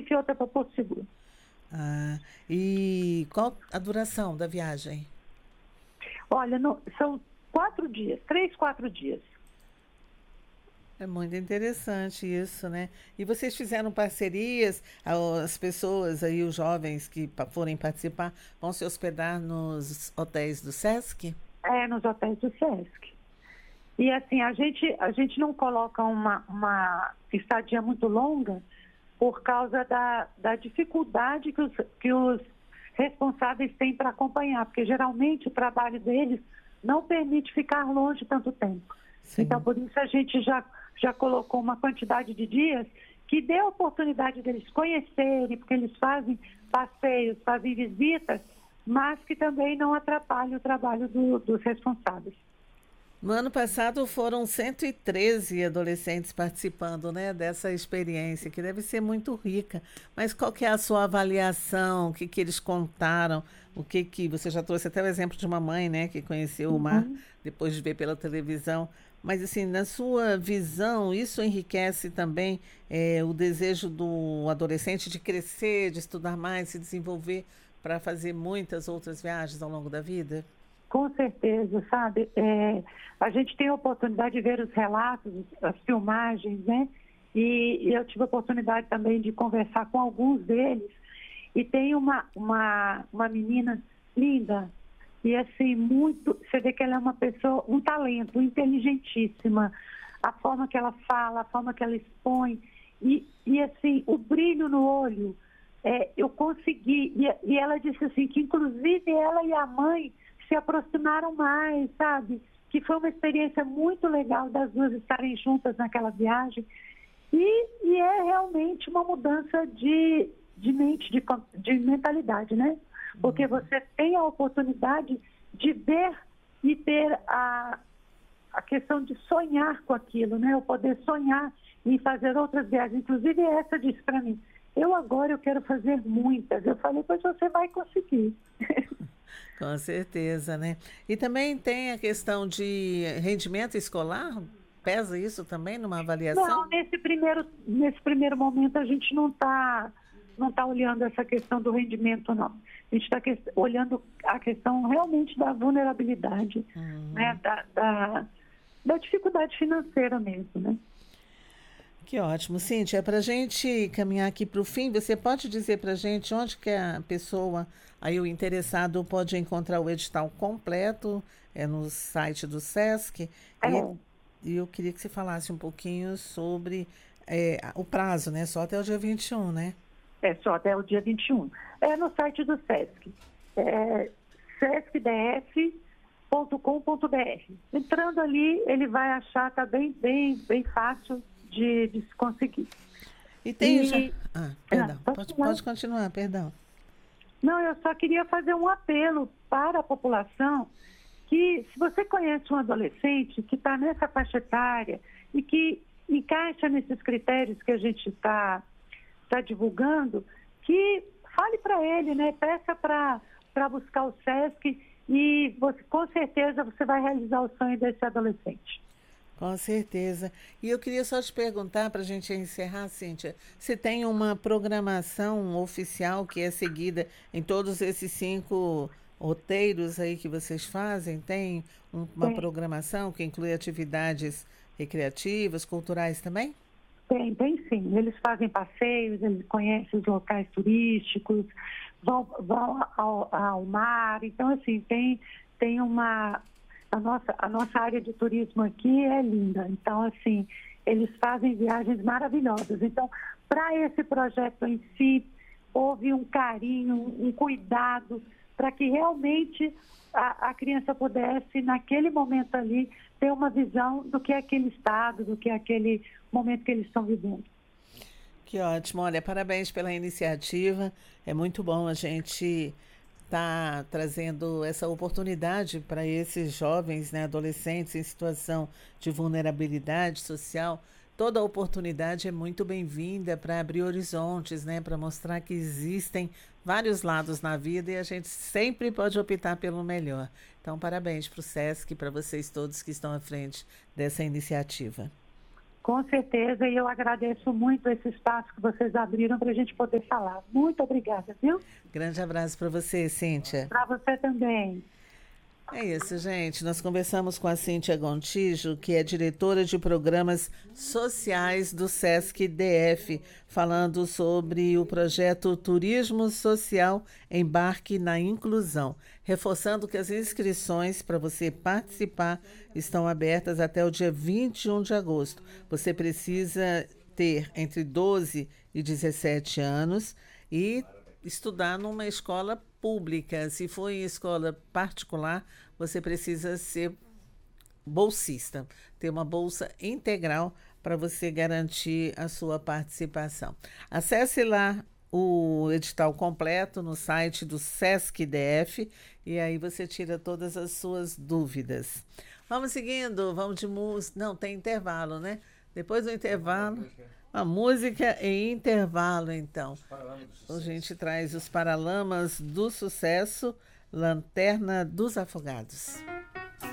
Recife e outra para Porto Seguro. Ah, e qual a duração da viagem? Olha, são 4 dias, 3, 4 dias. É muito interessante isso, né? E vocês fizeram parcerias, as pessoas aí, os jovens que forem participar, vão se hospedar nos hotéis do Sesc? Nos hotéis do Sesc. E assim, a gente não coloca uma estadia muito longa por causa da dificuldade que os responsáveis têm para acompanhar, porque geralmente o trabalho deles não permite ficar longe tanto tempo. Sim. Então, por isso a gente já colocou uma quantidade de dias que dê a oportunidade deles conhecerem, porque eles fazem passeios, fazem visitas, mas que também não atrapalhe o trabalho dos responsáveis. No ano passado foram 113 adolescentes participando, né, dessa experiência, que deve ser muito rica. Mas qual que é a sua avaliação? O que que eles contaram? O que que você já trouxe até o exemplo de uma mãe, né, que conheceu o mar Uhum. depois de ver pela televisão. Mas assim, na sua visão, isso enriquece também o desejo do adolescente de crescer, de estudar mais, se desenvolver para fazer muitas outras viagens ao longo da vida? Com certeza, sabe? A gente tem a oportunidade de ver os relatos, as filmagens, né? E eu tive a oportunidade também de conversar com alguns deles. E tem uma menina linda, e assim, muito. Você vê que ela é uma pessoa, um talento, inteligentíssima. A forma que ela fala, a forma que ela expõe. E assim, o brilho no olho. Eu consegui. E ela disse assim, que inclusive ela e a mãe se aproximaram mais, sabe? Que foi uma experiência muito legal das duas estarem juntas naquela viagem. E é realmente uma mudança de mente, de mentalidade, né? Porque você tem a oportunidade de ver e ter a questão de sonhar com aquilo, né? Eu poder sonhar em fazer outras viagens. Inclusive essa disse para mim, eu quero fazer muitas. Eu falei, pois você vai conseguir. Com certeza, né? E também tem a questão de rendimento escolar? Pesa isso também numa avaliação? Não, nesse primeiro momento a gente não tá olhando essa questão do rendimento, não. A gente está olhando a questão realmente da vulnerabilidade, né? Da dificuldade financeira mesmo, né? Que ótimo. Cíntia, para a gente caminhar aqui para o fim, você pode dizer para a gente onde que a pessoa, aí o interessado, pode encontrar o edital completo, no site do Sesc, e, É, e eu queria que você falasse um pouquinho sobre o prazo, né? Só até o dia 21, né? só até o dia 21. É no site do SESC, sescdf.com.br. Entrando ali, ele vai achar, tá bem, bem, bem fácil de se conseguir. E tem já. E, Ah, perdão. pode falar. Pode continuar, perdão. Não, eu só queria fazer um apelo para a população que, se você conhece um adolescente que está nessa faixa etária e que encaixa nesses critérios que a gente está divulgando, que fale para ele, né? Peça para buscar o SESC e você, com certeza você vai realizar o sonho desse adolescente. Com certeza. E eu queria só te perguntar, para a gente encerrar, Cíntia, se tem uma programação oficial que é seguida em todos esses 5 roteiros aí que vocês fazem? Tem uma Tem, programação que inclui atividades recreativas, culturais também? tem sim. Eles fazem passeios, eles conhecem os locais turísticos, vão ao mar. Então, assim, tem uma. A nossa área de turismo aqui é linda. Então, assim, eles fazem viagens maravilhosas. Então, para esse projeto em si, houve um carinho, um cuidado, para que realmente a criança pudesse, naquele momento ali, ter uma visão do que é aquele estado, do que é aquele momento que eles estão vivendo. Que ótimo. Olha, parabéns pela iniciativa. É muito bom a gente estar trazendo essa oportunidade para esses jovens, né, adolescentes em situação de vulnerabilidade social. Toda oportunidade é muito bem-vinda para abrir horizontes, né, para mostrar que existem vários lados na vida e a gente sempre pode optar pelo melhor. Então, parabéns para o Sesc e para vocês todos que estão à frente dessa iniciativa. Com certeza, e eu agradeço muito esse espaço que vocês abriram para a gente poder falar. Muito obrigada, viu? Grande abraço para você, Cíntia. Para você também. É isso, gente. Nós conversamos com a Cíntia Gontijo, que é diretora de programas sociais do SESC DF, falando sobre o projeto Turismo Social Embarque na Inclusão, reforçando que as inscrições para você participar estão abertas até o dia 21 de agosto. Você precisa ter entre 12 e 17 anos e estudar numa escola pública. Se for em escola particular, você precisa ser bolsista, ter uma bolsa integral para você garantir a sua participação. Acesse lá o edital completo no site do SESC DF e aí você tira todas as suas dúvidas. Vamos seguindo, vamos de música. Não, tem intervalo, né? Depois do intervalo, a música em intervalo, então. A gente traz os Paralamas do Sucesso, Lanterna dos Afogados.